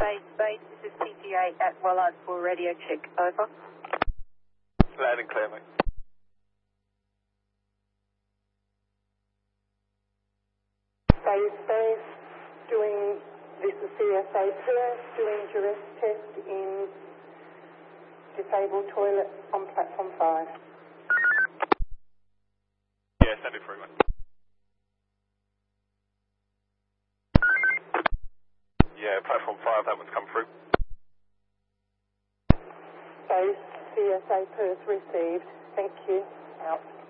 Base, this is PGA at Wallard for radio check, over. Loud and clear, mate. Base, this is CSA Perth, doing duress test in disabled toilet on platform 5. Yeah, send it through, mate. Yeah, platform 5, that one's come through. Base, CSA Perth received. Thank you. Out.